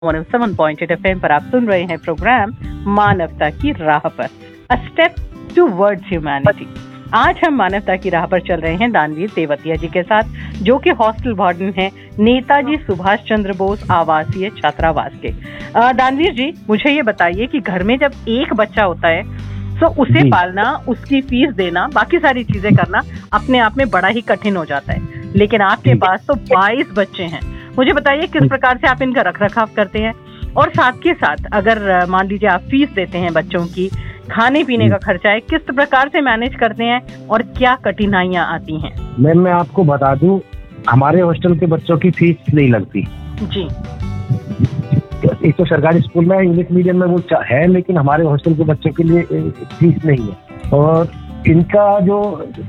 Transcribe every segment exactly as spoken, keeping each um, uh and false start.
One O seven point eight F M पर आप सुन रहे हैं प्रोग्राम मानवता की राह पर, अ स्टेप टुवर्ड्स ह्यूमैनिटी। आज हम मानवता की राह पर चल रहे हैं दानवीर तेवतिया जी के साथ, जो कि हॉस्टल वार्डन हैं नेताजी सुभाष चंद्र बोस आवासीय छात्रावास के। दानवीर जी, मुझे ये बताइए कि घर में जब एक बच्चा होता है तो उसे पालना, उसकी फीस देना, बाकी सारी चीजें करना अपने आप में बड़ा ही कठिन हो जाता है, लेकिन आपके पास तो बाईस बच्चे हैं। मुझे बताइए किस प्रकार से आप इनका रख रखाव करते हैं, और साथ के साथ अगर मान लीजिए आप फीस देते हैं बच्चों की, खाने पीने का खर्चा है, किस प्रकार से मैनेज करते हैं और क्या कठिनाइयाँ आती हैं? मैम, मैं आपको बता दूं, हमारे हॉस्टल के बच्चों की फीस नहीं लगती जी। एक तो सरकारी स्कूल में इंग्लिश मीडियम में वो है, लेकिन हमारे हॉस्टल के बच्चों के लिए फीस नहीं है। और इनका जो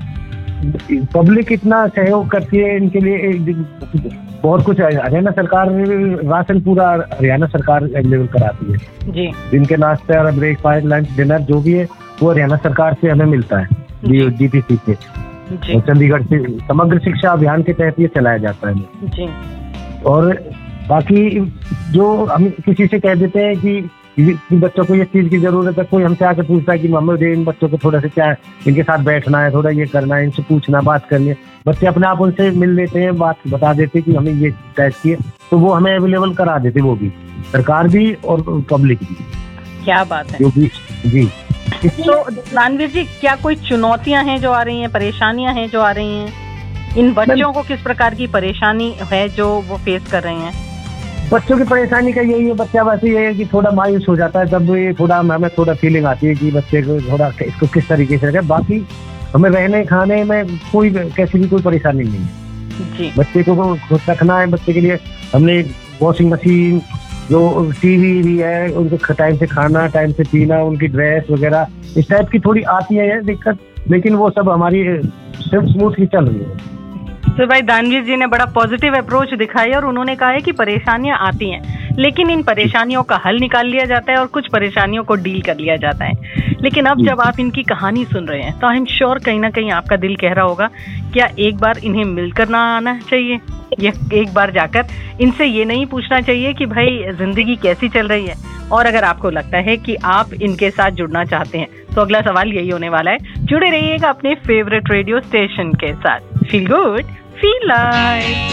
पब्लिक इतना सहयोग करती है इनके लिए, बहुत कुछ हरियाणा सरकार राशन पूरा हरियाणा सरकार अवेलेबल कराती है जी। इनके नाश्ते और ब्रेकफास्ट, लंच, डिनर जो भी है वो हरियाणा सरकार से हमें मिलता है, डी पी सी से, चंडीगढ़ से। समग्र शिक्षा अभियान के तहत ये चलाया जाता है जी। और बाकी जो हम किसी से कह देते हैं कि बच्चों को ये चीज की जरूरत है, कोई हमसे आके पूछता है कि मम्मी मुझे इन बच्चों को थोड़ा सा क्या इनके साथ बैठना है, थोड़ा ये करना है, इनसे पूछना, बात करनी है, बच्चे अपने आप उनसे मिल लेते हैं, बात बता देते हैं कि हमें ये टेस्ट किए, तो वो हमें अवेलेबल करा देते, वो भी सरकार भी और पब्लिक भी। क्या बात है। जो भी जी। तो दानवीर जी, क्या कोई चुनौतियां हैं जो आ रही हैं, परेशानियां हैं जो आ रही हैं? इन बच्चों को किस प्रकार की परेशानी है जो वो फेस कर रहे हैं? बच्चों की परेशानी का यही है, बच्चा वैसे ये है कि थोड़ा मायूस हो जाता है, तब ये थोड़ा हमें थोड़ा फीलिंग आती है कि बच्चे को थोड़ा इसको किस तरीके से रखें। बाकी हमें रहने खाने में कोई कैसी भी कोई परेशानी नहीं है जी। बच्चे को खुश रखना है, बच्चे के लिए हमने वॉशिंग मशीन, जो टीवी भी है, उनको टाइम से खाना, टाइम से पीना, उनकी ड्रेस वगैरह इस टाइप की थोड़ी आती है दिक्कत, लेकिन वो सब हमारी सिर्फ स्मूथ ही चल रही है। तो भाई दानवीर जी ने बड़ा पॉजिटिव अप्रोच दिखाई और उन्होंने कहा है कि परेशानियां आती हैं, लेकिन इन परेशानियों का हल निकाल लिया जाता है और कुछ परेशानियों को डील कर लिया जाता है। लेकिन अब जब आप इनकी कहानी सुन रहे हैं तो आई एम श्योर कहीं ना कहीं आपका दिल कह रहा होगा, क्या एक बार इन्हें मिलकर ना आना चाहिए, या एक बार जाकर इनसे ये नहीं पूछना चाहिए कि भाई जिंदगी कैसी चल रही है? और अगर आपको लगता है कि आप इनके साथ जुड़ना चाहते हैं तो अगला सवाल यही होने वाला है, जुड़े रहिएगा अपने फेवरेट रेडियो स्टेशन के साथ। Feel good, feel like.